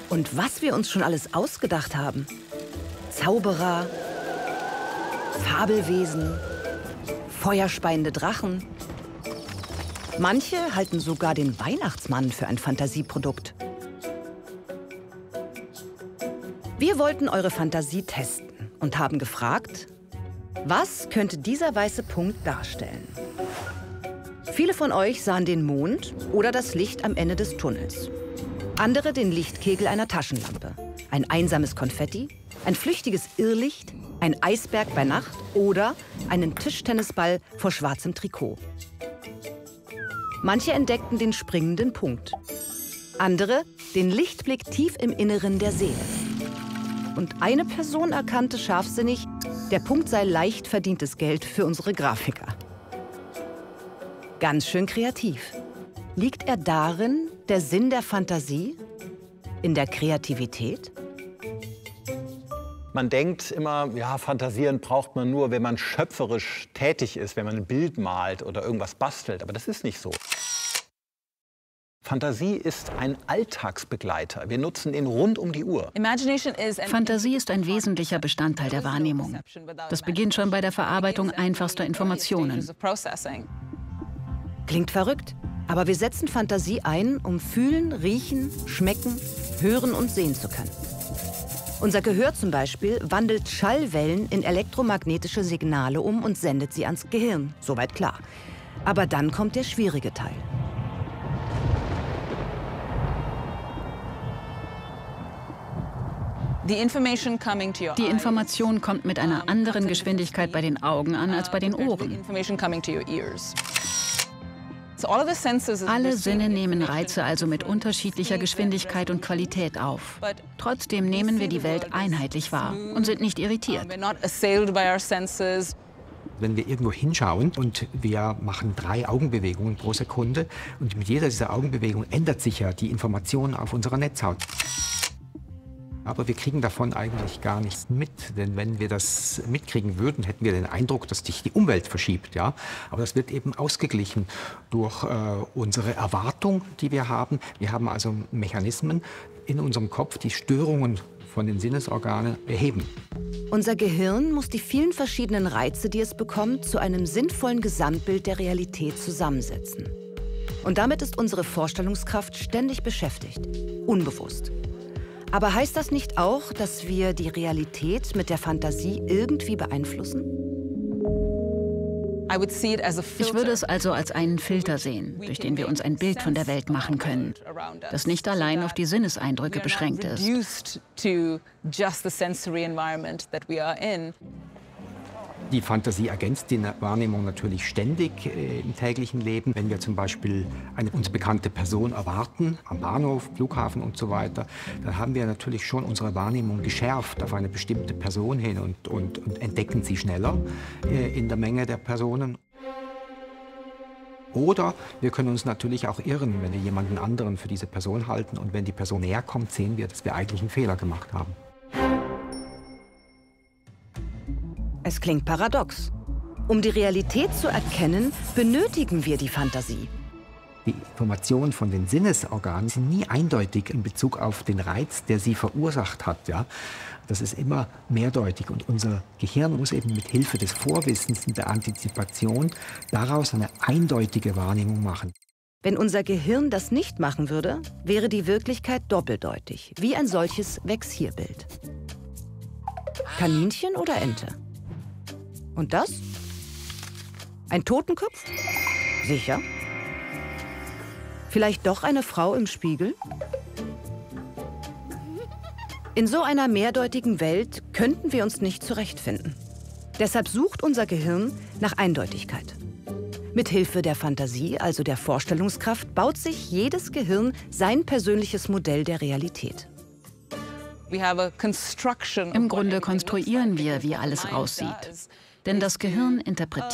Und was wir uns schon alles ausgedacht haben. Zauberer, Fabelwesen, feuerspeiende Drachen. Manche halten sogar den Weihnachtsmann für ein Fantasieprodukt. Wir wollten eure Fantasie testen und haben gefragt, was könnte dieser weiße Punkt darstellen? Viele von euch sahen den Mond oder das Licht am Ende des Tunnels. Andere den Lichtkegel einer Taschenlampe, ein einsames Konfetti, ein flüchtiges Irrlicht, ein Eisberg bei Nacht oder einen Tischtennisball vor schwarzem Trikot. Manche entdeckten den springenden Punkt, andere den Lichtblick tief im Inneren der Seele. Und eine Person erkannte scharfsinnig, der Punkt sei leicht verdientes Geld für unsere Grafiker. Ganz schön kreativ. Liegt er darin, der Sinn der Fantasie? In der Kreativität? Man denkt immer, ja, fantasieren braucht man nur, wenn man schöpferisch tätig ist, wenn man ein Bild malt oder irgendwas bastelt. Aber das ist nicht so. Fantasie ist ein Alltagsbegleiter. Wir nutzen ihn rund um die Uhr. Fantasie ist ein wesentlicher Bestandteil der Wahrnehmung. Das beginnt schon bei der Verarbeitung einfachster Informationen. Klingt verrückt, aber wir setzen Fantasie ein, um fühlen, riechen, schmecken, hören und sehen zu können. Unser Gehör zum Beispiel wandelt Schallwellen in elektromagnetische Signale um und sendet sie ans Gehirn. Soweit klar. Aber dann kommt der schwierige Teil. Die Information kommt mit einer anderen Geschwindigkeit bei den Augen an als bei den Ohren. Alle Sinne nehmen Reize also mit unterschiedlicher Geschwindigkeit und Qualität auf. Trotzdem nehmen wir die Welt einheitlich wahr und sind nicht irritiert. Wenn wir irgendwo hinschauen und wir machen 3 Augenbewegungen pro Sekunde und mit jeder dieser Augenbewegungen ändert sich ja die Information auf unserer Netzhaut. Aber wir kriegen davon eigentlich gar nichts mit, denn wenn wir das mitkriegen würden, hätten wir den Eindruck, dass sich die Umwelt verschiebt. Ja? Aber das wird eben ausgeglichen durch unsere Erwartung, die wir haben. Wir haben also Mechanismen in unserem Kopf, die Störungen von den Sinnesorganen beheben. Unser Gehirn muss die vielen verschiedenen Reize, die es bekommt, zu einem sinnvollen Gesamtbild der Realität zusammensetzen. Und damit ist unsere Vorstellungskraft ständig beschäftigt, unbewusst. Aber heißt das nicht auch, dass wir die Realität mit der Fantasie irgendwie beeinflussen? Ich würde es also als einen Filter sehen, durch den wir uns ein Bild von der Welt machen können, das nicht allein auf die Sinneseindrücke beschränkt ist. Die Fantasie ergänzt die Wahrnehmung natürlich ständig im täglichen Leben. Wenn wir zum Beispiel eine uns bekannte Person erwarten, am Bahnhof, Flughafen und so weiter, dann haben wir natürlich schon unsere Wahrnehmung geschärft auf eine bestimmte Person hin und entdecken sie schneller in der Menge der Personen. Oder wir können uns natürlich auch irren, wenn wir jemanden anderen für diese Person halten. Und wenn die Person näher kommt, sehen wir, dass wir eigentlich einen Fehler gemacht haben. Es klingt paradox. Um die Realität zu erkennen, benötigen wir die Fantasie. Die Informationen von den Sinnesorganen sind nie eindeutig in Bezug auf den Reiz, der sie verursacht hat. Ja? Das ist immer mehrdeutig. Und unser Gehirn muss eben mit Hilfe des Vorwissens und der Antizipation daraus eine eindeutige Wahrnehmung machen. Wenn unser Gehirn das nicht machen würde, wäre die Wirklichkeit doppeldeutig, wie ein solches Vexierbild. Kaninchen oder Ente? Und das? Ein Totenkopf? Sicher. Vielleicht doch eine Frau im Spiegel? In so einer mehrdeutigen Welt könnten wir uns nicht zurechtfinden. Deshalb sucht unser Gehirn nach Eindeutigkeit. Mit Hilfe der Fantasie, also der Vorstellungskraft, baut sich jedes Gehirn sein persönliches Modell der Realität. Im Grunde konstruieren wir, wie alles aussieht. Denn das Gehirn interpretiert